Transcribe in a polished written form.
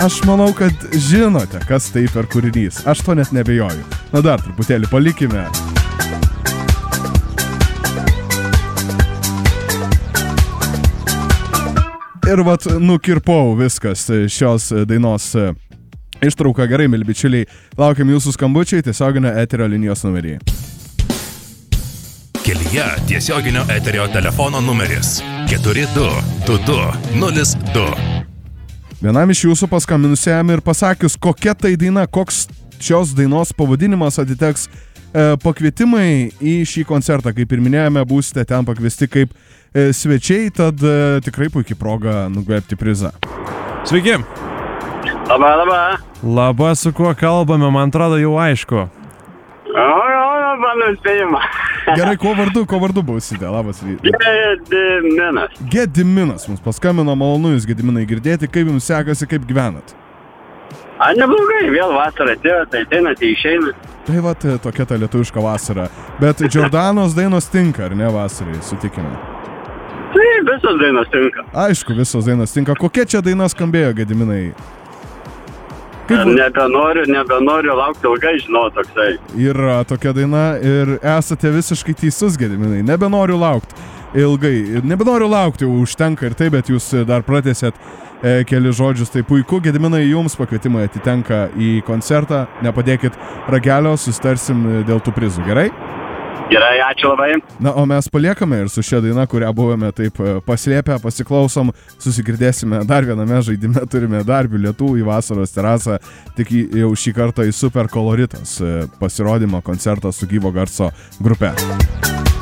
aš manau, kad žinote, kas tai per kūrinys. Aš to net nebejoju. Na dar truputėlį palikime. Ir vat nukirpau viskas šios dainos ištrauką. Gerai, mėly bičiuliai, laukiam jūsų skambučiai tiesioginio eterio linijos numerį. Kelyje tiesioginio eterio telefono numeris 422202. Vienam iš jūsų paskambinusiam ir pasakius, kokia tai daina, koks šios dainos pavadinimas atiteks pakvietimai į šį koncertą. Kaip ir minėjome, būsite ten pakviesti kaip svečiai, tad tikrai puikiai proga nugvelbti prizą. Sveiki. Labą. Labą, su kuo kalbame, man atrodo jau aišku. Mano spėjimą. Gerai, kuo vardu būsite? Labas rytas. Gediminas. Gediminas mums paskambino, malonu jūs, Gediminai, girdėti, kaip jums sekasi, kaip gyvenat. Neblogai, vėl vasara atėjo, tai ateina, tai išeina. Tai vat, tokia ta lietuviška vasara. Bet Jordanos dainos tinka, ar ne, vasarai, sutikime? Tai visos dainos tinka. Aišku, visos dainos tinka. Kokia čia daina skambėjo, Gediminai? Nebenoriu laukti ilgai, žinau, toksai. Yra tokia daina ir esate visiškai teisus, Gediminai. Nebenoriu laukti ilgai. Nebenoriu laukti, užtenka ir taip, bet jūs dar pratęsėt keli žodžius. Tai puiku, Gediminai, jums pakvietimai atitenka į koncertą. Nepadėkit ragelio, sustarsim dėl tų prizų, gerai? Gerai, ačiū labai. Na, o mes paliekame ir su šia daina, kurią buvome taip paslėpę, pasiklausom, susigirdėsime dar viename žaidime, turime dar bilietų į vasaros terasą, tik jau šį kartą į Super Koloritas pasirodymą koncertą su gyvo garso grupe.